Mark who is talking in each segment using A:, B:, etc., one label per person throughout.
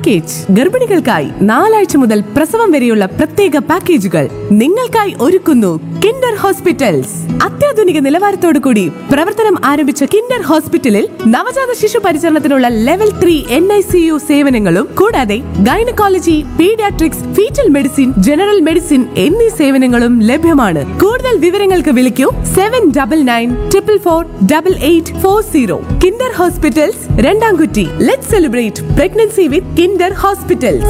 A: Package. ഗർഭിണികൾക്കായി 4 ആഴ്ച മുതൽ പ്രസവം വരെയുള്ള പ്രത്യേക പാക്കേജുകൾ നിങ്ങൾക്കായി ഒരുക്കുന്നു കിൻഡർ ഹോസ്പിറ്റൽസ്. അത്യാധുനിക നിലവാരത്തോടു കൂടി പ്രവർത്തനം ആരംഭിച്ച കിൻഡർ ഹോസ്പിറ്റലിൽ നവജാത ശിശു പരിചരണത്തിനുള്ള ലെവൽ 3 NICU സേവനങ്ങളും കൂടാതെ gynaecology, paediatrics, fetal medicine, general medicine എന്നീ സേവനങ്ങളും ലഭ്യമാണ്. കൂടുതൽ വിവരങ്ങൾക്ക് വിളിക്കൂ 7994448840. Kinder hospitals, രണ്ടാംകുറ്റി. Let's celebrate pregnancy with Kinder hospitals.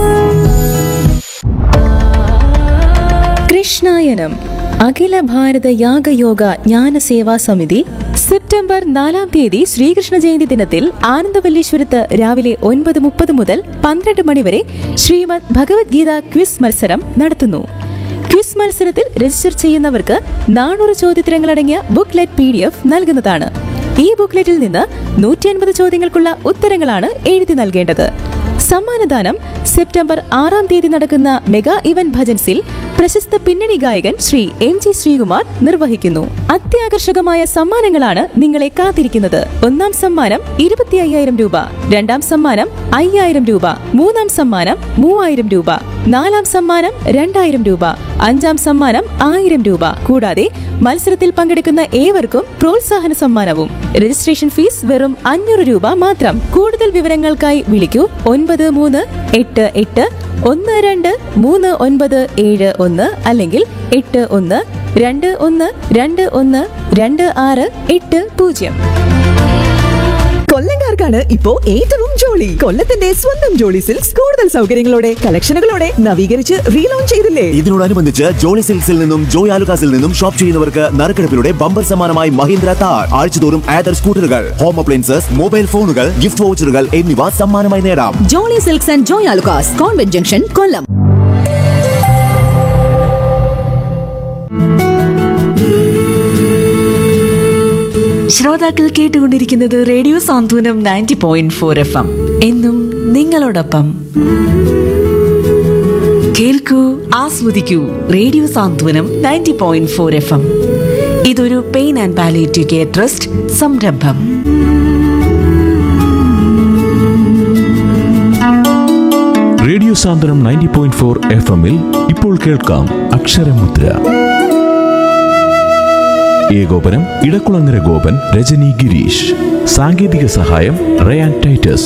B: Krishnayanam Akhila Bharata യാഗയോഗ ജ്ഞാന സേവാ സമിതി സെപ്റ്റംബർ 4 തീയതി ശ്രീകൃഷ്ണ ജയന്തി ദിനത്തിൽ ആനന്ദവല്ലീശ്വരത്ത് രാവിലെ 9:30 മുതൽ 12 മണിവരെ ശ്രീമദ് ഭഗവത്ഗീത ക്വിസ് മത്സരം നടത്തുന്നു. ക്വിസ് മത്സരത്തിൽ രജിസ്റ്റർ ചെയ്യുന്നവർക്ക് 400 ചോദ്യോത്തരങ്ങളടങ്ങിയ ബുക്ക്ലെറ്റ് PDF നൽകുന്നതാണ്. ഈ ബുക്ക്ലെറ്റിൽ നിന്ന് 150 ചോദ്യങ്ങൾക്കുള്ള ഉത്തരങ്ങളാണ് എഴുതി നൽകേണ്ടത്. സമ്മാനദാനം സെപ്റ്റംബർ 6 തീയതി നടക്കുന്ന മെഗാ ഇവന്റ് ഭജൻസിൽ പ്രശസ്ത പിന്നണി ഗായകൻ ശ്രീ MG ശ്രീകുമാർ നിർവഹിക്കുന്നു. അത്യാകർഷകമായ സമ്മാനങ്ങളാണ് നിങ്ങളെ കാത്തിരിക്കുന്നത്. 1ാം സമ്മാനം 25,000 രൂപ, 2ാം സമ്മാനം 5,000 രൂപ, 3ാം സമ്മാനം 3,000 രൂപ, 4ാം സമ്മാനം 2,000 രൂപ, 5ാം സമ്മാനം 1,000 രൂപ. കൂടാതെ മത്സരത്തിൽ പങ്കെടുക്കുന്ന ഏവർക്കും പ്രോത്സാഹന സമ്മാനവും. രജിസ്ട്രേഷൻ ഫീസ് വെറും 500 രൂപ മാത്രം. കൂടുതൽ വിവരങ്ങൾക്കായി വിളിക്കൂ 9382123971 അല്ലെങ്കിൽ 8121212680.
C: കൊല്ലംകാർക്കാണ് ഇപ്പോ ഏറ്റവും ജോളി. കൊല്ലത്തിന്റെ സ്വന്തം ജോളി സിൽക്സ് കൂടുതൽ സൗകര്യങ്ങളോടെ, കളക്ഷനുകളോടെ നവീകരിച്ച് റീലോഞ്ച് ചെയ്തില്ലേ?
D: ഇതിനോടനുബന്ധിച്ച് ജോളി സിൽക്സിൽ നിന്നും ജോയ് ആലുകാസിൽ നിന്നും ഷോപ്പ് ചെയ്യുന്നവർക്ക് നറുക്കെടുപ്പിലൂടെ ബമ്പർ സമ്മാനമായി മഹീന്ദ്ര താർ, ആഴ്ചതോറും ആദർ സ്കൂട്ടറുകൾ, ഹോം അപ്ലയൻസസ്, മൊബൈൽ ഫോണുകൾ, ഗിഫ്റ്റ് വൗച്ചറുകൾ എന്നിവ സമ്മാനമായി നേടാം.
C: Jolly silks and Joy Alukkas, convent junction, കൊല്ലം.
E: ശ്രോതാക്കൾ കേട്ടുകൊണ്ടിരിക്കുന്നത് റേഡിയോ സാന്ത്വനം 90.4 FM. എന്നും നിങ്ങളോടൊപ്പം. കേൾക്കൂ, ആസ്വദിക്കൂ. റേഡിയോ സാന്ത്വനം 90.4 FM. ഇതൊരു pain and palliative care trust സംരംഭം.
F: റേഡിയോ സാന്ത്വനം 90.4 FM-ൽ ഇപ്പോൾ കേൾക്കാം അക്ഷരമുദ്ര. ഏകോപനം ഇടക്കുളങ്ങര ഗോപൻ, രജനി ഗിരീഷ്. സാങ്കേതിക സഹായം റയാൻ ടൈറ്റസ്.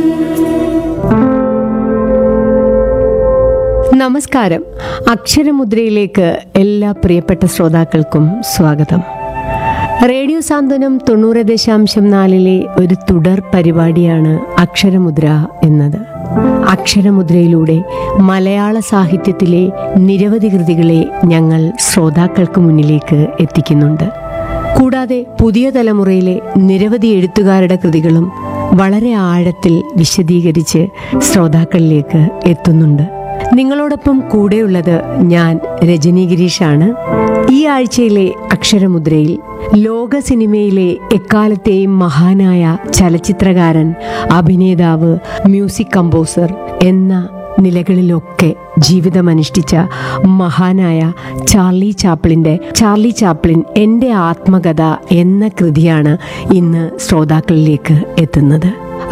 G: നമസ്കാരം. അക്ഷരമുദ്രയിലേക്ക് എല്ലാ പ്രിയപ്പെട്ട ശ്രോതാക്കൾക്കും സ്വാഗതം. റേഡിയോ സാന്ത്വനം 90.4 ഒരു തുടർ പരിപാടിയാണ് അക്ഷരമുദ്ര എന്നത്. അക്ഷരമുദ്രയിലൂടെ മലയാള സാഹിത്യത്തിലെ നിരവധി കൃതികളെ ഞങ്ങൾ ശ്രോതാക്കൾക്ക് മുന്നിലേക്ക് എത്തിക്കുന്നുണ്ട്. കൂടാതെ പുതിയ തലമുറയിലെ നിരവധി എഴുത്തുകാരുടെ കൃതികളും വളരെ ആഴത്തിൽ വിശദീകരിച്ച് ശ്രോതാക്കളിലേക്ക് എത്തുന്നുണ്ട്. നിങ്ങളോടൊപ്പം കൂടെയുള്ളത് ഞാൻ, രജനി ഗിരീഷാണ്. ഈ ആഴ്ചയിലെ അക്ഷരമുദ്രയിൽ ലോക സിനിമയിലെ എക്കാലത്തെയും മഹാനായ ചലച്ചിത്രകാരൻ, അഭിനേതാവ്, മ്യൂസിക് കമ്പോസർ എന്ന നിലകളിലൊക്കെ ജീവിതമനുഷ്ഠിച്ച മഹാനായ ചാർലി ചാപ്ലിൻ എൻ്റെ ആത്മകഥ എന്ന കൃതിയാണ് ഇന്ന് ശ്രോതാക്കളിലേക്ക് എത്തുന്നത്.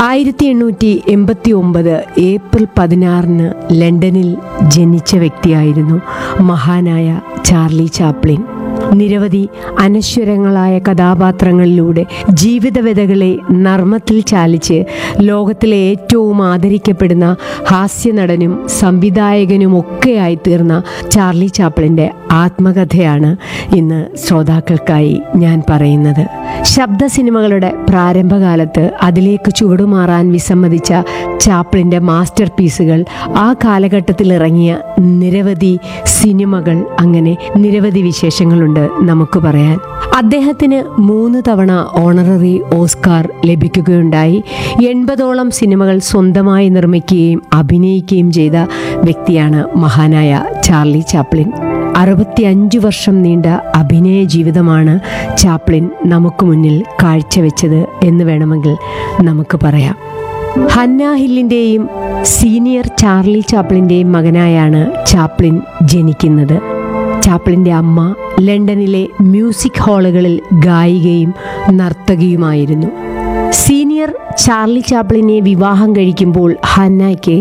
G: 1889 ഏപ്രിൽ 16 ലണ്ടനിൽ ജനിച്ച വ്യക്തിയായിരുന്നു മഹാനായ ചാർലി ചാപ്ലിൻ. നിരവധി അനശ്വരങ്ങളായ കഥാപാത്രങ്ങളിലൂടെ ജീവിതവ്യതകളെ നർമ്മത്തിൽ ചാലിച്ച് ലോകത്തിലെ ഏറ്റവും ആദരിക്കപ്പെടുന്ന ഹാസ്യനടനും സംവിധായകനുമൊക്കെയായി തീർന്ന ചാർലി ചാപ്ലിൻ്റെ ആത്മകഥയാണ് ഇന്ന് ശ്രോതാക്കൾക്കായി ഞാൻ പറയുന്നത്. ശബ്ദ സിനിമകളുടെ പ്രാരംഭകാലത്ത് അതിലേക്ക് ചുവടുമാറാൻ വിസമ്മതിച്ച ചാപ്ലിൻ്റെ മാസ്റ്റർ പീസുകൾ, ആ കാലഘട്ടത്തിൽ ഇറങ്ങിയ നിരവധി സിനിമകൾ, അങ്ങനെ നിരവധി വിശേഷങ്ങളുണ്ട് നമുക്ക് പറയാൻ. അദ്ദേഹത്തിന് 3 തവണ ഓണററി ഓസ്കാർ ലഭിക്കുകയുണ്ടായി. 80ഓളം സിനിമകൾ സ്വന്തമായി നിർമ്മിക്കുകയും അഭിനയിക്കുകയും ചെയ്ത വ്യക്തിയാണ് മഹാനായ ചാർലി ചാപ്ലിൻ. 65 വർഷം നീണ്ട അഭിനയ ജീവിതമാണ് ചാപ്ലിൻ നമുക്ക് മുന്നിൽ കാഴ്ചവെച്ചത് എന്ന് വേണമെങ്കിൽ നമുക്ക് പറയാം. ഹന്ന ഹില്ലിൻ്റെയും സീനിയർ ചാർലി ചാപ്ലിൻ്റെയും മകനായാണ് ചാപ്ലിൻ ജനിക്കുന്നത്. ചാപ്ലിൻ്റെ അമ്മ ലണ്ടനിലെ മ്യൂസിക് ഹാളുകളിൽ ഗായികയും നർത്തകിയുമായിരുന്നു. സീനിയർ ചാർലി ചാപ്ലിനെ വിവാഹം കഴിക്കുമ്പോൾ ഹന്നയ്ക്ക്